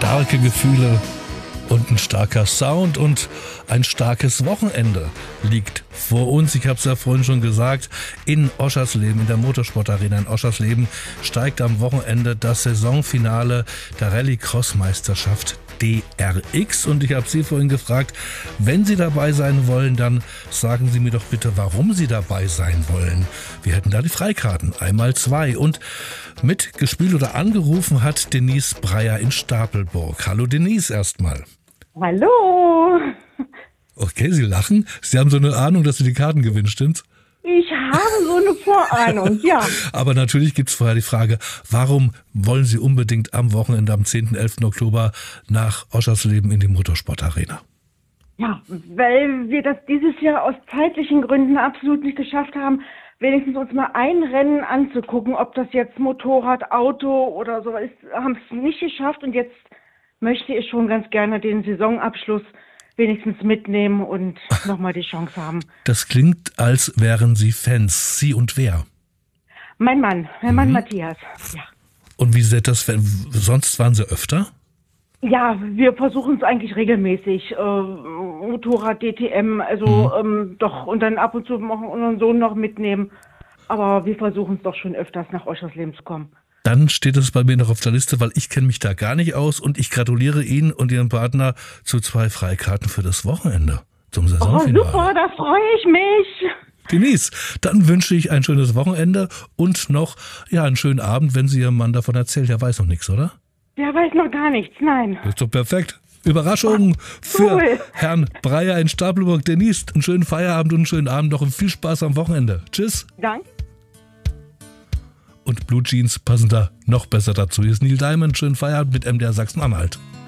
starke Gefühle und ein starker Sound und ein starkes Wochenende liegt vor uns. Ich habe es ja vorhin schon gesagt, in Oschersleben, in der Motorsportarena in Oschersleben steigt am Wochenende das Saisonfinale der Rallye-Cross-Meisterschaft DRX. Und ich habe Sie vorhin gefragt, wenn Sie dabei sein wollen, dann sagen Sie mir doch bitte, warum Sie dabei sein wollen. Wir hätten da die Freikarten, einmal 2. Und mitgespielt oder angerufen hat Denise Breyer in Stapelburg. Hallo Denise erstmal. Hallo. Okay, Sie lachen. Sie haben so eine Ahnung, dass Sie die Karten gewinnen, stimmt's? Ich habe so eine Vorahnung, ja. Aber natürlich gibt's vorher die Frage, warum wollen Sie unbedingt am Wochenende, am 10. 11. Oktober nach Oschersleben in die Motorsportarena? Ja, weil wir das dieses Jahr aus zeitlichen Gründen absolut nicht geschafft haben, wenigstens uns mal ein Rennen anzugucken, ob das jetzt Motorrad, Auto oder so ist, haben es nicht geschafft und jetzt möchte ich schon ganz gerne den Saisonabschluss wenigstens mitnehmen und nochmal die Chance haben. Das klingt, als wären Sie Fans. Sie und wer? Mein Mann Matthias, ja. Und wie sieht das, sonst waren Sie öfter? Ja, wir versuchen es eigentlich regelmäßig. Motorrad, DTM, also doch, und dann ab und zu machen unseren Sohn noch mitnehmen. Aber wir versuchen es doch schon öfters nach Oschersleben zu kommen. Dann steht es bei mir noch auf der Liste, weil ich kenne mich da gar nicht aus und ich gratuliere Ihnen und Ihrem Partner zu 2 Freikarten für das Wochenende zum Saisonfinale. Oh, super, da freue ich mich. Denise, dann wünsche ich ein schönes Wochenende und noch einen schönen Abend, wenn Sie Ihrem Mann davon erzählen. Der weiß noch nichts, oder? Der weiß noch gar nichts, nein. Das ist doch perfekt. Überraschung für Herrn Breyer in Stapelburg. Denise, einen schönen Feierabend und einen schönen Abend noch und viel Spaß am Wochenende. Tschüss. Danke. Und Blue Jeans passen da noch besser dazu. Hier ist Neil Diamond, schönen Feierabend mit MDR Sachsen-Anhalt.